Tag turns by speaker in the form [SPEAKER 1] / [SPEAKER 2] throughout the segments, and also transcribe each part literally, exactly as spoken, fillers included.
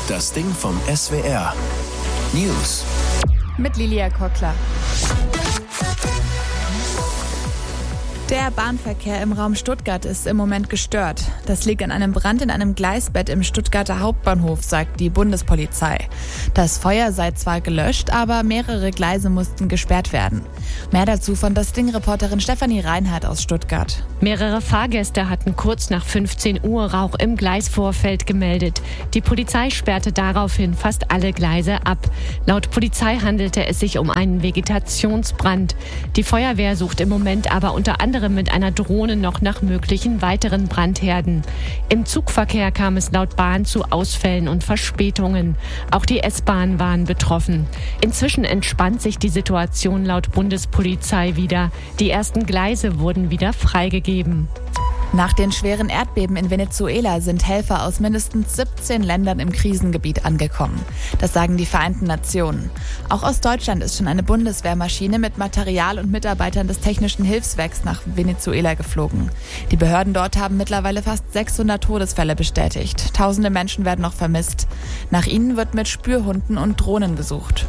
[SPEAKER 1] Das Ding vom S W R. News.
[SPEAKER 2] Mit Lilia Kockler. Der Bahnverkehr im Raum Stuttgart ist im Moment gestört. Das liegt an einem Brand in einem Gleisbett im Stuttgarter Hauptbahnhof, sagt die Bundespolizei. Das Feuer sei zwar gelöscht, aber mehrere Gleise mussten gesperrt werden. Mehr dazu von Das Ding-Reporterin Stefanie Reinhardt aus Stuttgart.
[SPEAKER 3] Mehrere Fahrgäste hatten kurz nach fünfzehn Uhr Rauch im Gleisvorfeld gemeldet. Die Polizei sperrte daraufhin fast alle Gleise ab. Laut Polizei handelte es sich um einen Vegetationsbrand. Die Feuerwehr sucht im Moment aber unter anderem mit einer Drohne noch nach möglichen weiteren Brandherden. Im Zugverkehr kam es laut Bahn zu Ausfällen und Verspätungen. Auch die S-Bahnen waren betroffen. Inzwischen entspannt sich die Situation laut Bundespolizei wieder. Die ersten Gleise wurden wieder freigegeben.
[SPEAKER 2] Nach den schweren Erdbeben in Venezuela sind Helfer aus mindestens siebzehn Ländern im Krisengebiet angekommen. Das sagen die Vereinten Nationen. Auch aus Deutschland ist schon eine Bundeswehrmaschine mit Material und Mitarbeitern des Technischen Hilfswerks nach Venezuela geflogen. Die Behörden dort haben mittlerweile fast sechshundert Todesfälle bestätigt. Tausende Menschen werden noch vermisst. Nach ihnen wird mit Spürhunden und Drohnen gesucht.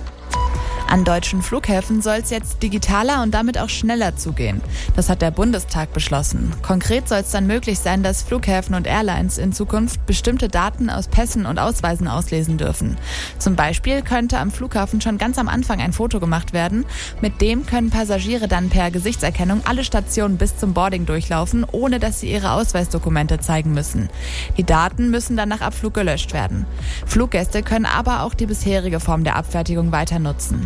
[SPEAKER 2] An deutschen Flughäfen soll es jetzt digitaler und damit auch schneller zugehen. Das hat der Bundestag beschlossen. Konkret soll es dann möglich sein, dass Flughäfen und Airlines in Zukunft bestimmte Daten aus Pässen und Ausweisen auslesen dürfen. Zum Beispiel könnte am Flughafen schon ganz am Anfang ein Foto gemacht werden. Mit dem können Passagiere dann per Gesichtserkennung alle Stationen bis zum Boarding durchlaufen, ohne dass sie ihre Ausweisdokumente zeigen müssen. Die Daten müssen dann nach Abflug gelöscht werden. Fluggäste können aber auch die bisherige Form der Abfertigung weiter nutzen.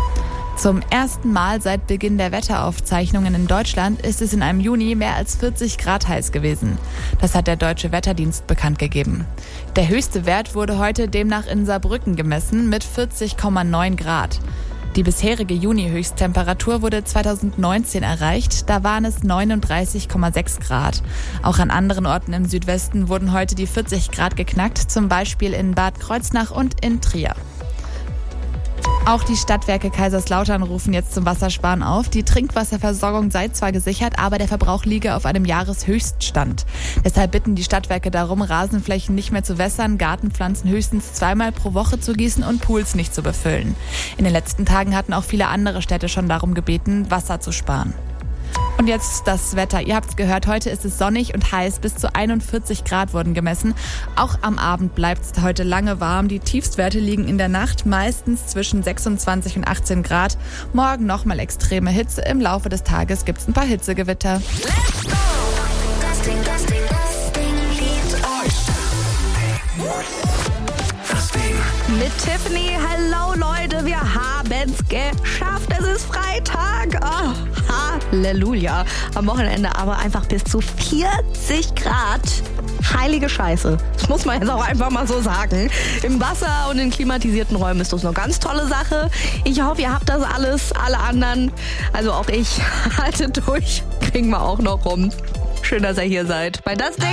[SPEAKER 2] Zum ersten Mal seit Beginn der Wetteraufzeichnungen in Deutschland ist es in einem Juni mehr als vierzig Grad heiß gewesen. Das hat der Deutsche Wetterdienst bekannt gegeben. Der höchste Wert wurde heute demnach in Saarbrücken gemessen mit vierzig Komma neun Grad. Die bisherige Juni-Höchsttemperatur wurde zweitausendneunzehn erreicht, da waren es neununddreißig Komma sechs Grad. Auch an anderen Orten im Südwesten wurden heute die vierzig Grad geknackt, zum Beispiel in Bad Kreuznach und in Trier. Auch die Stadtwerke Kaiserslautern rufen jetzt zum Wassersparen auf. Die Trinkwasserversorgung sei zwar gesichert, aber der Verbrauch liege auf einem Jahreshöchststand. Deshalb bitten die Stadtwerke darum, Rasenflächen nicht mehr zu wässern, Gartenpflanzen höchstens zweimal pro Woche zu gießen und Pools nicht zu befüllen. In den letzten Tagen hatten auch viele andere Städte schon darum gebeten, Wasser zu sparen. Und jetzt das Wetter. Ihr habt es gehört, heute ist es sonnig und heiß. Bis zu einundvierzig Grad wurden gemessen. Auch am Abend bleibt es heute lange warm. Die Tiefstwerte liegen in der Nacht meistens zwischen sechsundzwanzig und achtzehn Grad. Morgen nochmal extreme Hitze. Im Laufe des Tages gibt es ein paar Hitzegewitter.
[SPEAKER 4] Let's go! Das Ding, das Ding, das Ding liebt euch.
[SPEAKER 1] Das Ding.
[SPEAKER 5] Mit Tiffany, hello Leute, wir haben's geschafft. Es ist Freitag. Oh, Halleluja. Am Wochenende aber einfach bis zu vierzig Grad. Heilige Scheiße. Das muss man jetzt auch einfach mal so sagen. Im Wasser und in klimatisierten Räumen ist das eine ganz tolle Sache. Ich hoffe, ihr habt das alles. Alle anderen, also auch ich, haltet durch. Kriegen wir auch noch rum. Schön, dass ihr hier seid bei Das Ding.